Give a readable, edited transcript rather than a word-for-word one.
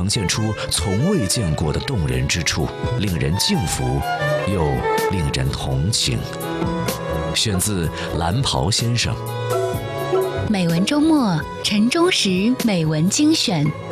呈现出从未见过的动人之处，令人敬服，又令人同情。选自蓝袍先生。 美文周末，陈忠实美文精选。